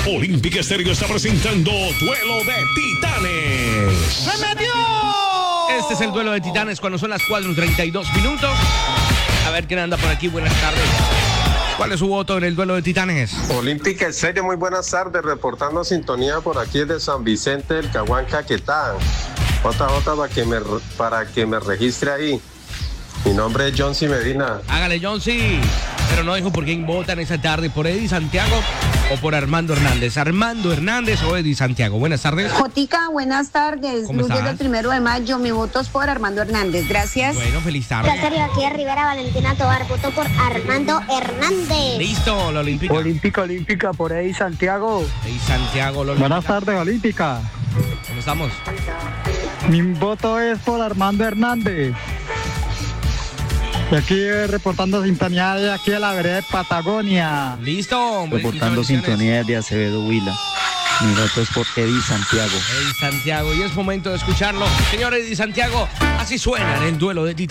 Olímpica Estéreo está presentando Duelo de Titanes. ¡Se metió! Este es el Duelo de Titanes cuando son las 4:32. A ver quién anda por aquí. Buenas tardes. ¿Cuál es su voto en el Duelo de Titanes? Olímpica Estéreo, muy buenas tardes, reportando sintonía por aquí de San Vicente del Caguán, Caquetá. JJ para que me registre ahí. Mi nombre es John C. Medina. Hágale, John C. Pero no dijo por quién votan esa tarde, por Eddie Santiago o por Armando Hernández. Armando Hernández o Eddie Santiago. Buenas tardes. Jotica, buenas tardes. ¿Cómo Lunes estás? del 1 de mayo, mi voto es por Armando Hernández. Gracias. Bueno, feliz tarde. Sergio, aquí de Rivera Valentina Tobar, voto por Armando Hernández. Listo, la Olímpica. Olímpica, por ahí Santiago. Eddie Santiago, la Olímpica. Buenas tardes, Olímpica. ¿Cómo estamos? Mi voto es por Armando Hernández. Y aquí reportando sintonía de aquí de la vereda de Patagonia. Listo. Reportando sintonía de Acevedo Huila. Mi voto es por Eddie Santiago. Eddie Santiago. Y es momento de escucharlo. Señor Eddie Santiago, así suena en el Duelo de Titanes.